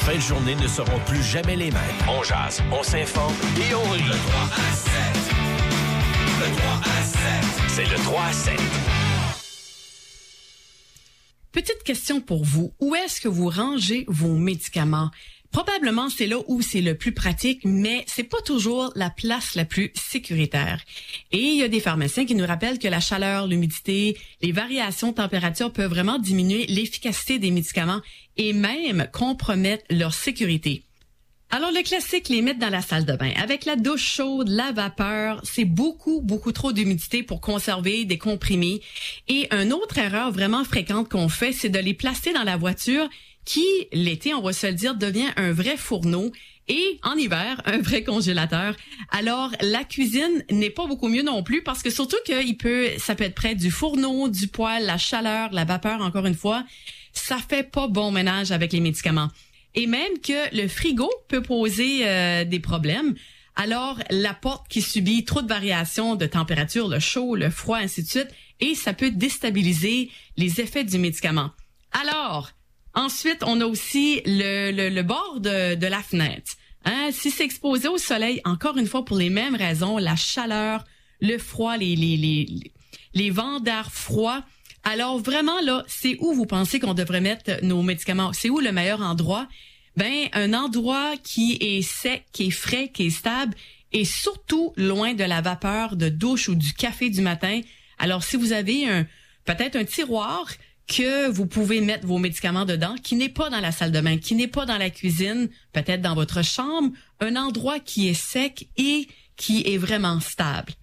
fins de journée ne seront plus jamais les mêmes. On jase, on s'informe et on rit. Le 3 à 7. Le 3 à 7. C'est le 3 à 7. Petite question pour vous. Où est-ce que vous rangez vos médicaments? Probablement, c'est là où c'est le plus pratique, mais c'est pas toujours la place la plus sécuritaire. Et il y a des pharmaciens qui nous rappellent que la chaleur, l'humidité, les variations de température peuvent vraiment diminuer l'efficacité des médicaments et même compromettre leur sécurité. Alors, le classique, les mettre dans la salle de bain. Avec la douche chaude, la vapeur, c'est beaucoup trop d'humidité pour conserver des comprimés. Et une autre erreur vraiment fréquente qu'on fait, c'est de les placer dans la voiture qui, l'été, on va se le dire, devient un vrai fourneau et, en hiver, un vrai congélateur. Alors, la cuisine n'est pas beaucoup mieux non plus parce que surtout que ça peut être près du fourneau, du poêle, la chaleur, la vapeur, encore une fois, ça fait pas bon ménage avec les médicaments. Et même que le frigo peut poser des problèmes. Alors, la porte qui subit trop de variations de température, le chaud, le froid, ainsi de suite, et ça peut déstabiliser les effets du médicament. Alors, ensuite, on a aussi le bord de la fenêtre. Hein? Si c'est exposé au soleil, encore une fois, pour les mêmes raisons, la chaleur, le froid, les vents d'air froid. Alors vraiment là, c'est où vous pensez qu'on devrait mettre nos médicaments? C'est où le meilleur endroit? Ben, un endroit qui est sec, qui est frais, qui est stable et surtout loin de la vapeur de douche ou du café du matin. Alors si vous avez peut-être un tiroir que vous pouvez mettre vos médicaments dedans, qui n'est pas dans la salle de bain, qui n'est pas dans la cuisine, peut-être dans votre chambre, un endroit qui est sec et qui est vraiment stable.